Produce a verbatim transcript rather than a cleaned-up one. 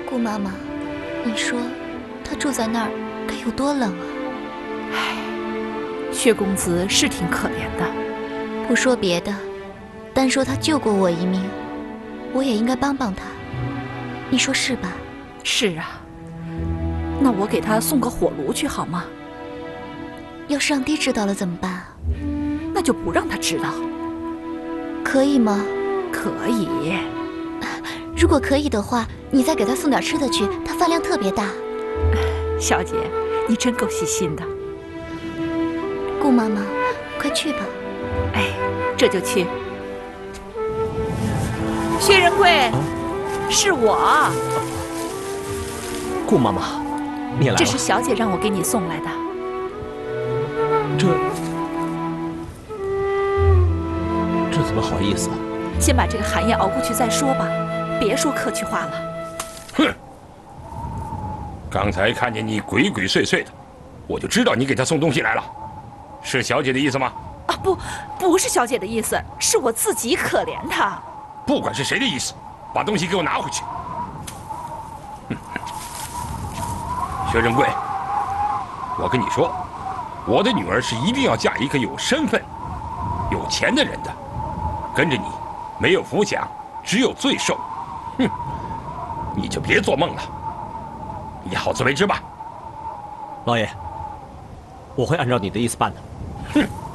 顾妈妈，你说他住在那儿该有多冷啊？ 唉，薛公子是挺可怜的。 不说别的，单说他救过我一命，我也应该帮帮他。你说是吧？ 是啊。那我给他送个火炉去好吗？ 要上帝知道了怎么办啊？ 那就不让他知道。 可以吗？ 可以。 如果可以的话，你再给他送点吃的去，他饭量特别大。 小姐，你真够细心的。 顾妈妈，快去吧。 哎，这就去。薛仁贵，啊、是我。 顾妈妈，你来了。 这是小姐让我给你送来的。 这这怎么好意思啊？ 先把这个寒夜熬过去再说吧，别说客气话了。 哼！刚才看见你鬼鬼祟祟的，我就知道你给他送东西来了，是小姐的意思吗？ 啊，不，不是小姐的意思，是我自己可怜他。 不管是谁的意思，把东西给我拿回去。薛仁贵，我跟你说，我的女儿是一定要嫁一个有身份、有钱的人的，跟着你没有福享，只有罪受。哼，你就别做梦了，你好自为之吧。 老爷，我会按照你的意思办的。 哼。